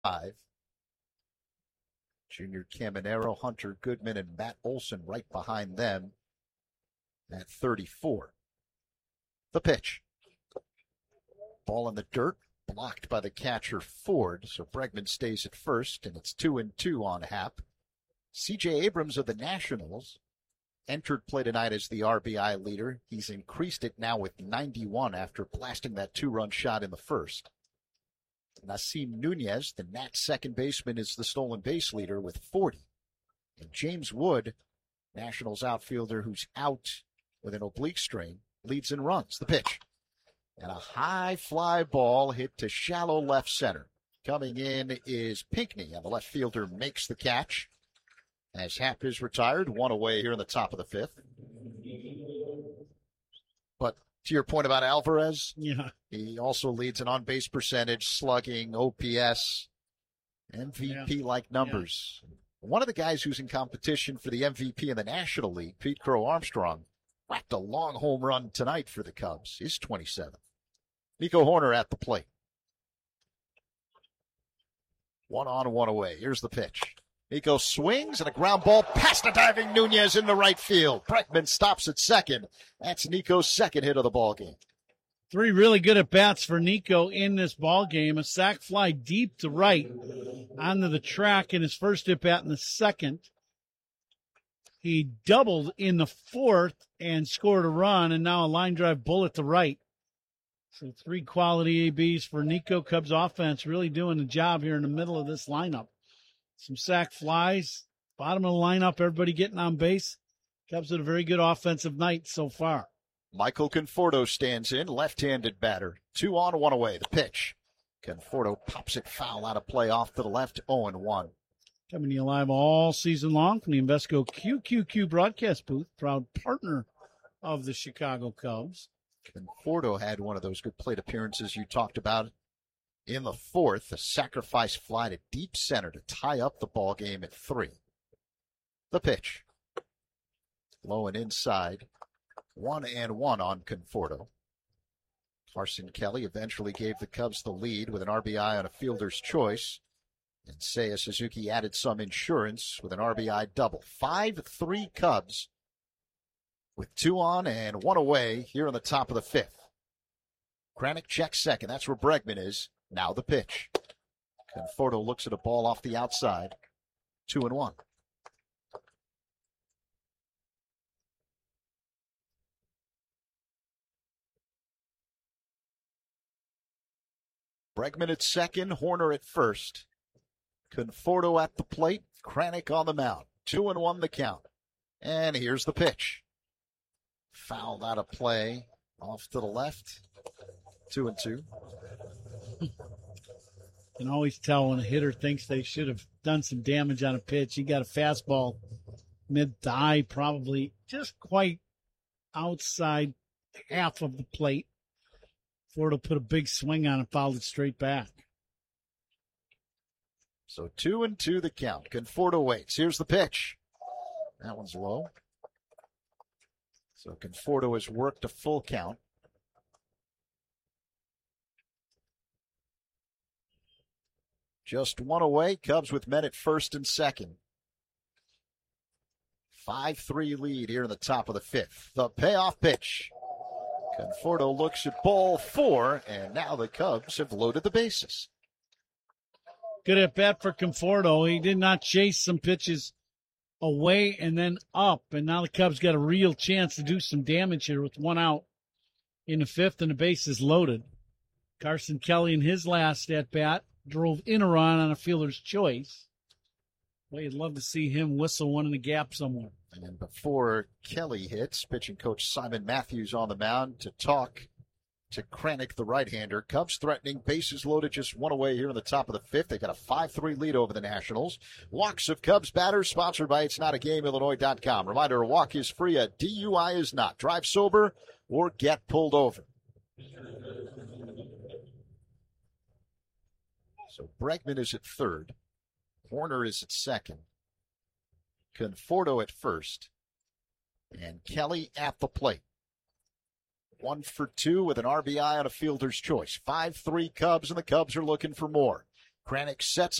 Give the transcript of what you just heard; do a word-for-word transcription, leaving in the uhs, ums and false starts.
Five. Junior Caminero, Hunter Goodman, and Matt Olson right behind them at thirty-four. The pitch. Ball in the dirt, blocked by the catcher Ford, so Bregman stays at first, and it's two and two on Happ. C J Abrams of the Nationals entered play tonight as the R B I leader. He's increased it now with ninety-one after blasting that two-run shot in the first. Nasim Nunez, the Nats second baseman, is the stolen base leader with forty. And James Wood, Nationals outfielder who's out with an oblique strain, leads in runs. The pitch. And a high fly ball hit to shallow left center. Coming in is Pinckney, and the left fielder makes the catch. As Happ is retired, one away here in the top of the fifth. But to your point about Alvarez, yeah, he also leads in on-base percentage, slugging, O P S, M V P-like numbers. Yeah. One of the guys who's in competition for the M V P in the National League, Pete Crow Armstrong, whacked a long home run tonight for the Cubs. He's twenty-seventh. Nico Hoerner at the plate. One on, one away. Here's the pitch. Nico swings and a ground ball past a diving Nunez in the right field. Bregman stops at second. That's Nico's second hit of the ball game. Three really good at-bats for Nico in this ball game. A sac fly deep to right onto the track in his first at-bat in the second. He doubled in the fourth and scored a run, and now a line drive bullet to right. So three quality A Bs for Nico. Cubs offense really doing the job here in the middle of this lineup. Some sac flies, bottom of the lineup, everybody getting on base. Cubs had a very good offensive night so far. Michael Conforto stands in, left-handed batter. Two on, one away. The pitch. Conforto pops it foul out of play off to the left, oh and one. Coming to you live all season long from the Invesco Q Q Q broadcast booth, proud partner of the Chicago Cubs. Conforto had one of those good plate appearances you talked about in the fourth, a sacrifice fly to deep center to tie up the ball game at three. The pitch. Low and inside. One and one on Conforto. Carson Kelly eventually gave the Cubs the lead with an R B I on a fielder's choice. And Seiya Suzuki added some insurance with an R B I double. five three Cubs with two on and one away here in the top of the fifth. Kranick checks second. That's where Bregman is. Now the pitch. Conforto looks at a ball off the outside. Two and one. Bregman at second, Hoerner at first. Conforto at the plate, Kranick on the mound. Two and one the count. And here's the pitch. Fouled out of play, off to the left. Two and two. Can always tell when a hitter thinks they should have done some damage on a pitch. He got a fastball mid-thigh, probably just quite outside half of the plate. Florida put a big swing on it, fouled it straight back. So two and two the count. Conforto waits. Here's the pitch. That one's low. So Conforto has worked a full count. Just one away. Cubs with men at first and second. five three lead here in the top of the fifth. The payoff pitch. Conforto looks at ball four, and now the Cubs have loaded the bases. Good at bat for Conforto. He did not chase some pitches away and then up, and now the Cubs got a real chance to do some damage here with one out in the fifth, and the bases loaded. Carson Kelly in his last at bat drove in a run on a fielder's choice. Well, you'd love to see him whistle one in the gap somewhere. And before Kelly hits, pitching coach Simon Matthews on the mound to talk to Kranick, the right-hander. Cubs threatening, bases loaded, just one away here in the top of the fifth. They got a five three lead over the Nationals. Walks of Cubs batters, sponsored by It's Not a Game Illinois dot com. Reminder, a walk is free, a D U I is not. Drive sober or get pulled over. So Bregman is at third. Hoerner is at second. Conforto at first. And Kelly at the plate. One for two with an R B I on a fielder's choice. five three Cubs, and the Cubs are looking for more. Kranick sets